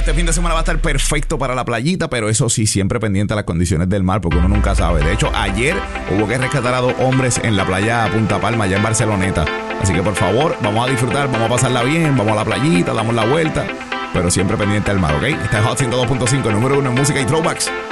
este fin de semana va a estar perfecto para la playita, pero eso sí, siempre pendiente a las condiciones del mar, porque uno nunca sabe. De hecho, ayer hubo que rescatar a 2 hombres en la playa Punta Palma, allá en Barceloneta. Así que por favor, vamos a disfrutar, vamos a pasarla bien, vamos a la playita, damos la vuelta, pero siempre pendiente al mar, ¿ok? Este es Hot 102.5, número 1 en música y throwbacks.